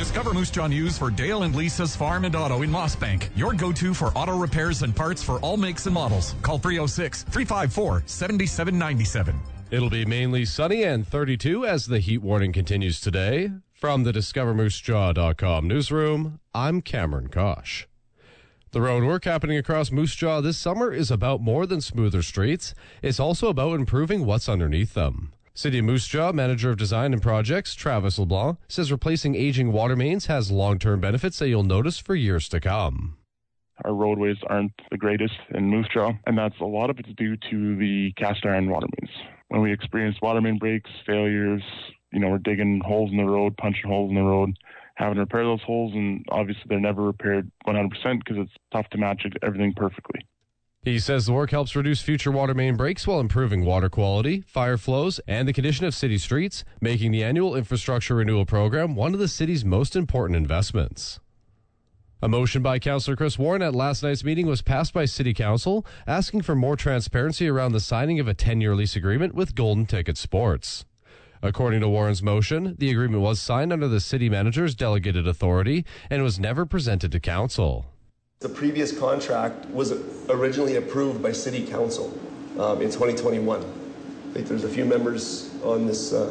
Discover Moose Jaw News for Dale and Lisa's Farm and Auto in Mossbank. Your go-to for auto repairs and parts for all makes and models. Call 306-354-7797. It'll be mainly sunny and 32 as the heat warning continues today. From the DiscoverMooseJaw.com newsroom, I'm Cameron Kosh. The road work happening across Moose Jaw this summer is about more than smoother streets. It's also about improving what's underneath them. City of Moose Jaw Manager of Design and Projects, Travis LeBlanc, says replacing aging water mains has long-term benefits that you'll notice for years to come. Our roadways aren't the greatest in Moose Jaw, and that's a lot of it's due to the cast iron water mains. When we experience water main breaks, failures, we're digging holes in the road, punching holes in the road, having to repair those holes, and obviously they're never repaired 100% because it's tough to match everything perfectly. He says the work helps reduce future water main breaks while improving water quality, fire flows, and the condition of city streets, making the annual infrastructure renewal program one of the city's most important investments. A motion by Councillor Chris Warren at last night's meeting was passed by City Council, asking for more transparency around the signing of a 10-year lease agreement with Golden Ticket Sports. According to Warren's motion, the agreement was signed under the city manager's delegated authority and was never presented to council. The previous contract was originally approved by City Council in 2021. I think there's a few members on this at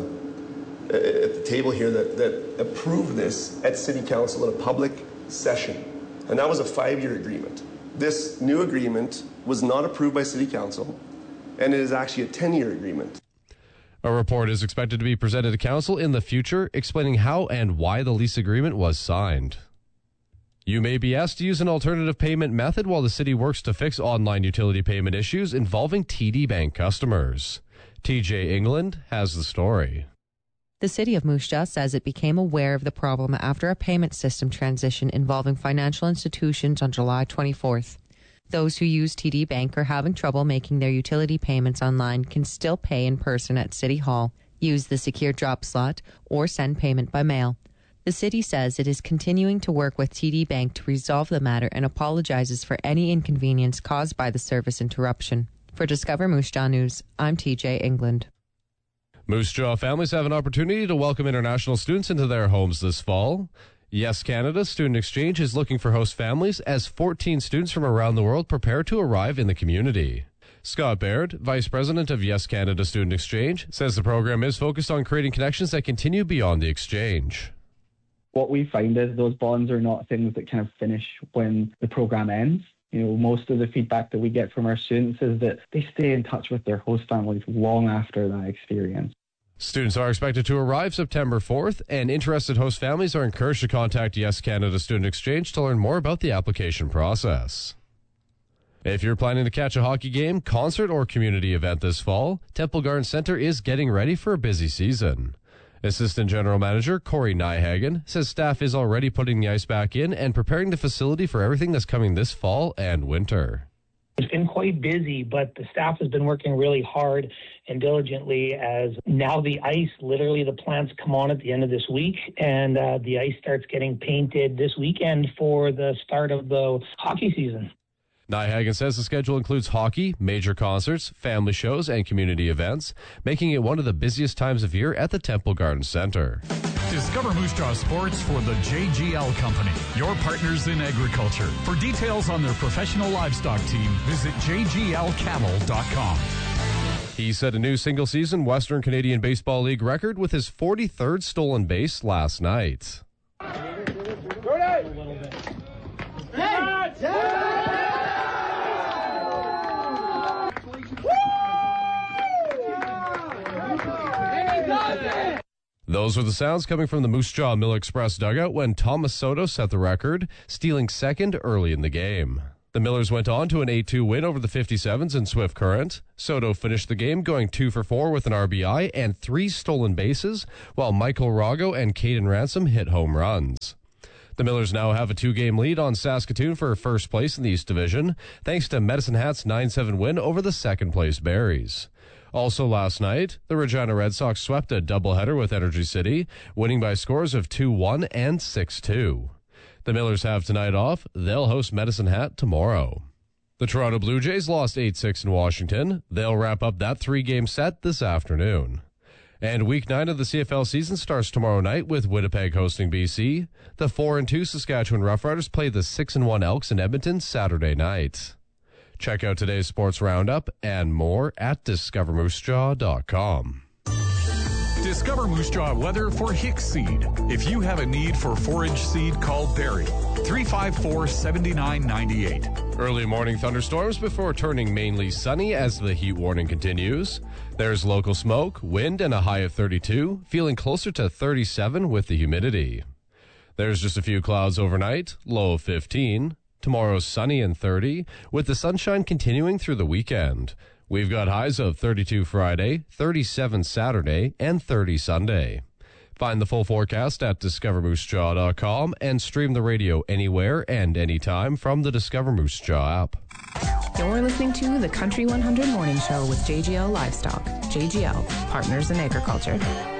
the table here that approved this at City Council in a public session, and that was a 5-year agreement. This new agreement was not approved by City Council, and it is actually a 10-year agreement. A report is expected to be presented to council in the future, explaining how and why the lease agreement was signed. You may be asked to use an alternative payment method while the city works to fix online utility payment issues involving TD Bank customers. TJ England has the story. The City of Moose Jaw says it became aware of the problem after a payment system transition involving financial institutions on July 24th. Those who use TD Bank are having trouble making their utility payments online can still pay in person at City Hall, use the secure drop slot, or send payment by mail. The city says it is continuing to work with TD Bank to resolve the matter and apologizes for any inconvenience caused by the service interruption. For Discover Moose Jaw News, I'm TJ England. Moose Jaw families have an opportunity to welcome international students into their homes this fall. Yes Canada Student Exchange is looking for host families as 14 students from around the world prepare to arrive in the community. Scott Baird, Vice President of Yes Canada Student Exchange, says the program is focused on creating connections that continue beyond the exchange. What we find is those bonds are not things that kind of finish when the program ends. Most of the feedback that we get from our students is that they stay in touch with their host families long after that experience. Students are expected to arrive September 4th, and interested host families are encouraged to contact Yes Canada Student Exchange to learn more about the application process. If you're planning to catch a hockey game, concert, or community event this fall, Temple Garden Centre is getting ready for a busy season. Assistant General Manager Corey Nyhagen says staff is already putting the ice back in and preparing the facility for everything that's coming this fall and winter. It's been quite busy, but the staff has been working really hard and diligently as now the ice, literally the plants come on at the end of this week, and the ice starts getting painted this weekend for the start of the hockey season. Nyhagen says the schedule includes hockey, major concerts, family shows, and community events, making it one of the busiest times of year at the Temple Garden Centre. Discover Moose Jaw Sports for the JGL Company, your partners in agriculture. For details on their professional livestock team, visit jglcattle.com. He set a new single-season Western Canadian Baseball League record with his 43rd stolen base last night. Those were the sounds coming from the Moose Jaw Mill Express dugout when Thomas Soto set the record, stealing second early in the game. The Millers went on to an 8-2 win over the 57s in Swift Current. Soto finished the game going 2 for 4 with an RBI and 3 stolen bases, while Michael Rago and Caden Ransom hit home runs. The Millers now have a 2-game lead on Saskatoon for first place in the East Division, thanks to Medicine Hat's 9-7 win over the second-place Berries. Also last night, the Regina Red Sox swept a doubleheader with Energy City, winning by scores of 2-1 and 6-2. The Millers have tonight off. They'll host Medicine Hat tomorrow. The Toronto Blue Jays lost 8-6 in Washington. They'll wrap up that 3-game set this afternoon. And Week 9 of the CFL season starts tomorrow night with Winnipeg hosting BC. The 4-2 Saskatchewan Roughriders play the 6-1 Elks in Edmonton Saturday night. Check out today's sports roundup and more at discovermoosejaw.com. Discover Moose Jaw weather for Hicks Seed. If you have a need for forage seed, call Barry, 354-7998. Early morning thunderstorms before turning mainly sunny as the heat warning continues. There's local smoke, wind, and a high of 32, feeling closer to 37 with the humidity. There's just a few clouds overnight, low of 15. Tomorrow's sunny and 30, with the sunshine continuing through the weekend. We've got highs of 32 Friday, 37 Saturday, and 30 Sunday. Find the full forecast at discovermoosejaw.com and stream the radio anywhere and anytime from the Discover Moose Jaw app. You're listening to the Country 100 Morning Show with JGL Livestock. JGL, Partners in Agriculture.